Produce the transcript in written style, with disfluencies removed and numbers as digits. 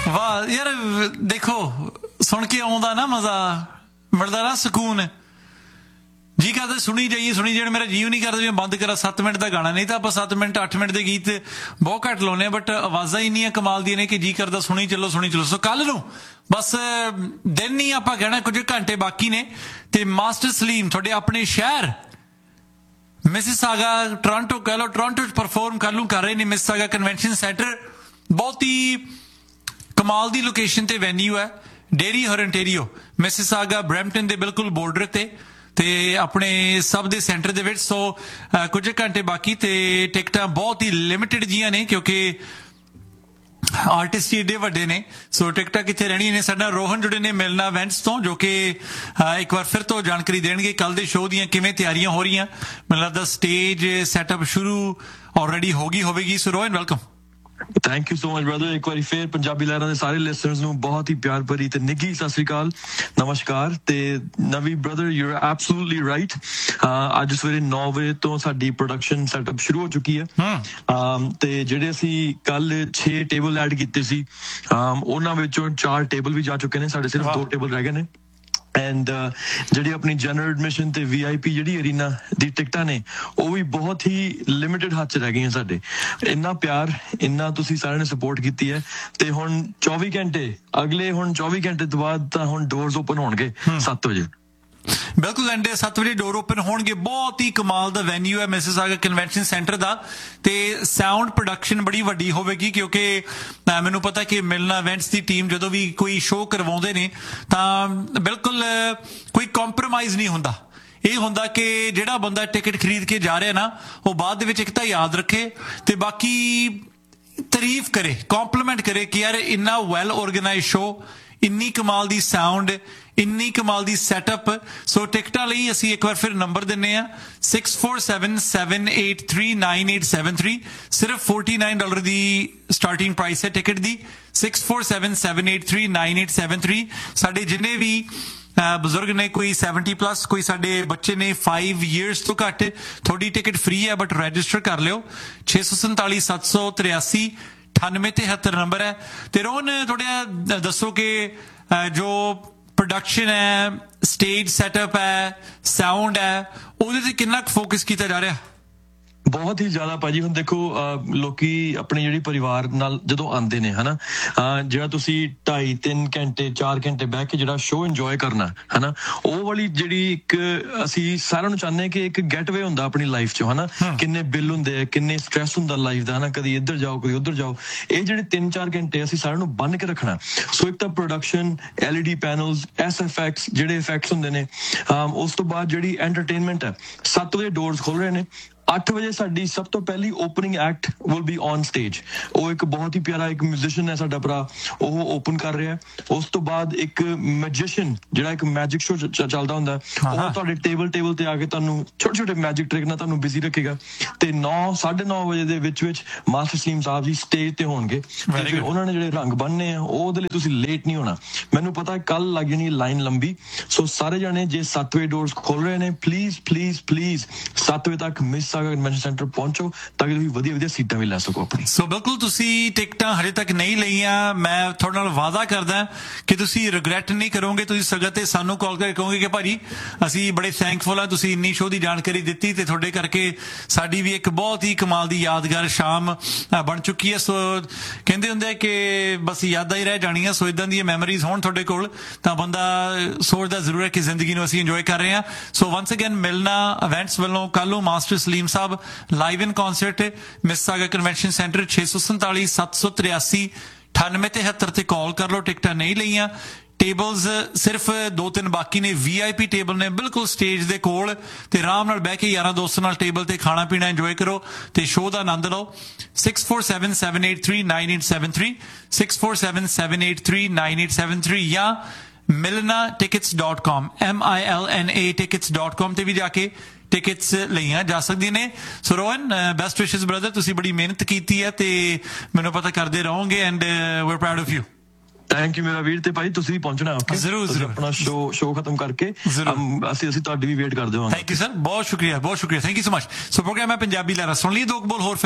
वाह यार देखो सुन के आउंदा ना मजा मिलदा ना सकून जी करदा सुनी जाइए मेरा जीव नहीं करदा बंद करा 7 मिनट का गाना नहीं तो आप 7 मिनट 8 मिनट के गीत बहुत घट लाने बट आवाज़ा ही नहीं कमाल दी ने कि जी करदा सुनी चलो सो कल नूं बस दिन नहीं आप कहना कुछ घंटे बाकी ने ते मास्टर सलीम थोड़े अपने शहर मिसिसागा टोरंटो कह लो टोरंटो परफॉर्म कर रहे ने मिसिसागा कन्वेंशन सेंटर बहुत ही कमाल दी लोकेशन ते वेन्यू है डेरी हॉरेंटेरियो मिसिसागा ब्रैम्पटन दे बिल्कुल बॉर्डर ते अपने सब दे सेंटर दे विच सो कुछ घंटे बाकी ते टिकटां बहुत ही लिमिटेड जियां ने क्योंकि आर्टिस्ट ही एडे वड्डे ने सो टिकटां कित्थे रहणियां ने साडे नाल रोहन जुड़े ने मिलना इवेंट्स तो जो कि एक बार फिर तो जानकारी देणगे कल दे शो दियां किवें तैयारियां हो रहीआं मैनूं लगदा स्टेज सैटअप शुरू ऑलरेडी होगी सो Rohan welcome thank you so much brother एक बार फिर पंजाबी लहरां दे सारे लिसनर्स ਨੂੰ ਬਹੁਤ ਹੀ ਪਿਆਰ ਭਰੀ ਤੇ ਨਿੱਘੀ ਸਤਿ ਸ੍ਰੀ ਅਕਾਲ ਨਮਸਕਾਰ ਤੇ ਨਵੀ brother you are absolutely right ਅੱਜ ਸਵੇਰੇ 9 ਵਜੇ ਤੋਂ ਸਾਡੀ ਪ੍ਰੋਡਕਸ਼ਨ ਸੈਟਅਪ ਸ਼ੁਰੂ ਹੋ ਚੁੱਕੀ ਹੈ ਤੇ ਜਿਹੜੇ ਅਸੀਂ ਕੱਲ 6 ਟੇਬਲ ਐਡ ਕੀਤੇ ਸੀ ਉਹਨਾਂ ਵਿੱਚੋਂ 4 ਟੇਬਲ ਵੀ ਜਾ ਚੁੱਕੇ ਨੇ ਸਾਡੇ ਸਿਰਫ 2 ਟੇਬਲ ਰਹਿ ਗਏ ਨੇ ਐਂਡ ਜਿਹੜੀ ਆਪਣੀ ਜਨਰਲ ਐਡਮਿਸ਼ਨ ਤੇ VIP ਜਿਹੜੀ ਅਰੀਨਾ ਦੀ ਟਿਕਟਾਂ ਨੇ ਉਹ ਵੀ ਬਹੁਤ ਹੀ ਲਿਮਿਟਡ ਹੱਥ 'ਚ ਰਹਿ ਗਈਆਂ ਸਾਡੇ ਇੰਨਾ ਪਿਆਰ ਇੰਨਾ ਤੁਸੀਂ ਸਾਰਿਆਂ ਨੇ ਸਪੋਰਟ ਕੀਤੀ ਹੈ ਤੇ ਹੁਣ 24 ਘੰਟੇ ਅਗਲੇ ਹੁਣ 24 ਘੰਟੇ ਤੋਂ ਬਾਅਦ ਤਾਂ ਹੁਣ ਡੋਰਸ ਓਪਨ ਹੋਣਗੇ 7 ਵਜੇ बिल्कुल एंड 7 वजे डोर ओपन होणगे बहुत ही कमाल दा वेन्यू है मिसिसागा कन्वेंशन सेंटर दा ते साउंड प्रोडक्शन बड़ी वड्डी होवेगी क्योंकि मैनूं पता कि मिलना इवेंट्स दी टीम जदों भी कोई शो करवाउंदे ने तां बिल्कुल कोई कॉम्प्रोमाइज़ नहीं हुंदा ਇਹ ਹੁੰਦਾ ਕਿ ਜਿਹੜਾ ਬੰਦਾ ਟਿਕਟ ਖਰੀਦ ਕੇ ਜਾ ਰਿਹਾ ਨਾ ਉਹ ਬਾਅਦ ਦੇ ਵਿੱਚ ਇੱਕ ਤਾਂ ਯਾਦ ਰੱਖੇ ਤੇ ਬਾਕੀ ਤਾਰੀਫ ਕਰੇ ਕੰਪਲੀਮੈਂਟ ਕਰੇ ਕਿ ਯਾਰ ਇੰਨਾ ਵੈਲ ਆਰਗੇਨਾਈਜ਼ਡ ਸ਼ੋ ਇੰਨੀ ਕਮਾਲ ਦੀ ਸਾਊਂਡ ਇੰਨੀ ਕਮਾਲ ਦੀ ਸੈਟਅਪ ਸੋ ਟਿਕਟਾਂ ਲਈ ਅਸੀਂ ਇੱਕ ਵਾਰ ਫਿਰ ਨੰਬਰ ਦਿੰਨੇ ਆ 6477839873 ਸਿਰਫ $49 ਦੀ ਸਟਾਰਟਿੰਗ ਪ੍ਰਾਈਸ ਹੈ ਟਿਕਟ ਦੀ 6477839873 ਸਾਡੇ ਜਿੰਨੇ ਵੀ ਬਜ਼ੁਰਗ ਨੇ ਕੋਈ 70+ ਕੋਈ ਸਾਡੇ ਬੱਚੇ ਨੇ 5 years ਤੋਂ ਘੱਟ ਤੁਹਾਡੀ ਟਿਕਟ ਫ੍ਰੀ ਹੈ ਬਟ ਰਜਿਸਟਰ ਕਰ ਲਿਓ 647783 9873 ਨੰਬਰ ਹੈ ਤੇ ਰੋਹਨ ਥੋੜਾ ਦੱਸੋ ਕਿ ਜੋ ਪ੍ਰੋਡਕਸ਼ਨ ਹੈ ਸਟੇਜ ਸੈਟਅਪ ਹੈ ਸਾਊਂਡ ਹੈ ਉਹਦੇ ਤੇ ਕਿੰਨਾ ਫੋਕਸ ਕੀਤਾ ਜਾ ਰਿਹਾ ਬਹੁਤ ਹੀ ਜ਼ਿਆਦਾ ਭਾਜੀ ਹੁਣ ਦੇਖੋ ਲੋਕੀ ਆਪਣੇ ਜਿਹੜੀ ਪਰਿਵਾਰ ਨਾਲ ਜਦੋਂ ਆਉਂਦੇ ਨੇ ਹਨਾ ਜਿਹੜਾ ਤੁਸੀਂ 2.5-3 ਘੰਟੇ 4 ਘੰਟੇ ਬਹਿ ਕੇ ਜਿਹੜਾ ਸ਼ੋਅ ਇੰਜੋਏ ਕਰਨਾ ਹਨਾ ਉਹ ਵਾਲੀ ਜਿਹੜੀ ਇੱਕ ਅਸੀਂ ਸਾਰਿਆਂ ਨੂੰ ਚਾਹੁੰਦੇ ਕਿ ਇੱਕ ਗੈਟਵੇ ਹੁੰਦਾ ਆਪਣੀ ਲਾਈਫ 'ਚ ਹਨਾ ਕਿੰਨੇ ਬਿੱਲ ਹੁੰਦੇ ਆ ਕਿੰਨੇ ਸਟ੍ਰੈਸ ਹੁੰਦਾ ਲਾਈਫ ਦਾ ਹਨਾ ਕਦੀ ਇੱਧਰ ਜਾਓ ਕਦੀ ਉੱਧਰ ਜਾਓ ਇਹ ਜਿਹੜੇ 3-4 ਘੰਟੇ ਅਸੀਂ ਸਾਰਿਆਂ ਨੂੰ ਬੰਨ ਕੇ ਰੱਖਣਾ ਸੋ ਇੱਕ ਤਾਂ ਪ੍ਰੋਡਕਸ਼ਨ LED ਪੈਨਲਸ SFX ਜਿਹੜੇ ਇਫੈਕਟਸ ਹੁੰਦੇ ਨੇ ਉਸ ਤੋਂ ਬਾਅਦ ਜਿਹੜੀ ਐਂਟਰਟੇਨਮੈਂਟ ਹੈ 7 ਵਜੇ ਡੋਰਸ ਖੁੱਲ ਰਹੇ ਨੇ 8 ਵਜੇ ਸਾਡੀ ਸਭ ਤੋਂ ਪਹਿਲੀ opening act will be on stage ਉਹ ਇੱਕ ਬਹੁਤ ਹੀ ਪਿਆਰਾ ਇੱਕ ਮਿਊਜ਼ੀਸ਼ੀਅਨ ਹੈ ਸਾਡਾ ਭਰਾ ਉਹ ਓਪਨ ਕਰ ਰਿਹਾ ਉਸ ਤੋਂ ਬਾਅਦ ਇੱਕ ਮੈਜੀਸ਼ੀਅਨ ਜਿਹੜਾ ਇੱਕ ਮੈਜਿਕ ਸ਼ੋ ਚੱਲਦਾ ਹੁੰਦਾ ਉਹ ਤੁਹਾਡੇ ਟੇਬਲ ਤੇ ਆ ਕੇ ਤੁਹਾਨੂੰ ਛੋਟੇ ਮੈਜਿਕ ਟ੍ਰਿਕ ਨਾਲ ਤੁਹਾਨੂੰ ਬਿਜ਼ੀ ਰੱਖੇਗਾ ਤੇ 9-9:30 ਵਜੇ ਦੇ ਵਿੱਚ ਮਾਸਟਰ ਸਲੀਮ ਸਾਹਿਬ ਜੀ ਸਟੇਜ ਤੇ ਹੋਣਗੇ ਫਿਰ ਉਹਨਾਂ ਨੇ ਜਿਹੜੇ ਰੰਗ ਬੰਨ੍ਹਨੇ ਆ ਉਹਦੇ ਲਈ ਤੁਸੀਂ ਲੇਟ ਨਹੀਂ ਹੋਣਾ ਮੈਨੂੰ ਪਤਾ ਕੱਲ ਲੱਗ ਜਾਣੀ ਲਾਈਨ ਲੰਬੀ ਸੋ ਸਾਰੇ ਜਾਣੇ ਜੇ 7 ਵਜੇ ਡੋਰਸ ਖੋਲ ਰਹੇ ਨੇ ਪਲੀਜ਼ 7 ਵਜੇ ਤੱਕ ਮਿਸ ਕਨਵੈਂਸ਼ਨ ਸੈਂਟਰ ਪਹੁੰਚੋ ਤਾਂ ਕਿ ਤੁਸੀਂ ਵਧੀਆ ਸੀਟਾਂ ਵੀ ਲੈ ਸਕੋ ਆਪਣੀ ਸੋ ਬਿਲਕੁਲ ਤੁਸੀਂ ਟਿਕਟਾਂ ਹਜੇ ਤੱਕ ਨਹੀਂ ਲਈਆਂ ਮੈਂ ਤੁਹਾਡੇ ਨਾਲ ਵਾਅਦਾ ਕਰਦਾ ਕਿ ਤੁਸੀਂ ਰਿਗਰੈਟ ਨਹੀਂ ਕਰੋਗੇ ਤੁਸੀਂ ਸਗੋਂ ਤੇ ਸਾਨੂੰ ਕਾਲ ਕਰਕੇ ਕਹੋਗੇ ਕਿ ਭਾਜੀ ਅਸੀਂ ਬੜੇ ਥੈਂਕਫੁਲ ਆ ਤੁਸੀਂ ਇੰਨੀ ਸ਼ੋਅ ਦੀ ਜਾਣਕਾਰੀ ਦਿੱਤੀ ਤੇ ਤੁਹਾਡੇ ਕਰਕੇ ਸਾਡੀ ਵੀ ਇੱਕ ਬਹੁਤ ਹੀ ਕਮਾਲ ਦੀ ਯਾਦਗਾਰ ਸ਼ਾਮ ਬਣ ਚੁੱਕੀ ਹੈ ਸੋ ਕਹਿੰਦੇ ਹੁੰਦੇ ਕਿ ਬਸ ਯਾਦਾਂ ਹੀ ਰਹਿ ਜਾਣੀਆਂ ਸੋ ਇਦਾਂ ਦੀਆਂ ਮੈਮਰੀਜ਼ ਹੋਣ ਤੁਹਾਡੇ ਕੋਲ ਤਾਂ ਬੰਦਾ ਸੋਚਦਾ ਜ਼ਰੂਰ ਹੈ ਕਿ ਜ਼ਿੰਦਗੀ ਨੂੰ ਅਸੀਂ ਇੰਜੋਏ ਕਰ ਰਹੇ ਹਾਂ ਸੋ ਵਨਸ ਅਗੇਨ ਮਿਲਣਾ ਇਵੈਂਟਸ ਵੱਲੋਂ ਕੱਲ ਨੂੰ ਮਾਸਟਰ ਸਲੀਮ ਸਾਹਿਬ ਲਾਈਵ ਇਨ ਕਨਸਰਟ ਮਿਸਿਸਾਗਾ ਕਨਵੈਂਸ਼ਨ ਸੈਂਟਰ 6477839873 ਤੇ ਕਾਲ ਕਰ ਲਓ ਟਿਕਟਾਂ ਨਹੀਂ ਲਈਆਂ ਟੇਬਲਸ ਸਿਰਫ 2-3 ਬਾਕੀ ਨੇ VIP ਟੇਬਲ ਨੇ ਬਿਲਕੁਲ ਸਟੇਜ ਦੇ ਕੋਲ ਤੇ ਆਰਾਮ ਨਾਲ ਬਹਿ ਕੇ ਯਾਰਾਂ ਦੋਸਤਾਂ ਨਾਲ ਟੇਬਲ ਤੇ ਖਾਣਾ ਪੀਣਾ ਇੰਜੋਏ ਕਰੋ ਤੇ ਸ਼ੋਅ ਦਾ ਆਨੰਦ ਲਓ 6477839873 6477839873 ਜਾਂ milnatickets.com milnatickets.com ਤੇ ਵੀ ਜਾ ਕੇ ਟਿਕਟਸ ਲਈਆਂ ਜਾ ਸਕਦੀਆਂ ਨੇ ਸੋ ਰੋਹਨ ਬੈਸਟ ਵਿਸ਼ੇਸ ਬ੍ਰਦਰ ਤੁਸੀਂ ਬੜੀ ਮਿਹਨਤ ਕੀਤੀ ਹੈ ਤੇ ਮੈਨੂੰ ਪਤਾ ਕਰਦੇ ਰਹੋਗੇ and we R proud of you thank you ਮੇਰਾ ਵੀਰ ਤੇ ਭਾਈ ਤੁਸੀਂ ਵੀ ਪਹੁੰਚਣਾ ਓਕੇ ਜ਼ਰੂਰ ਆਪਣਾ ਸ਼ੋਅ ਖਤਮ ਕਰਕੇ ਅਸੀਂ ਤੁਹਾਡੀ ਵੀ ਵੇਟ ਕਰਦੇ ਹਾਂ ਥੈਂਕ ਯੂ ਸਰ ਬਹੁਤ ਸ਼ੁਕਰੀਆ thank you so much so programme ਹੈ ਪੰਜਾਬੀ ਲਹਿਰਾ ਸੁਣ ਲਈ ਦੋ ਬੋਲ ਹੋਰ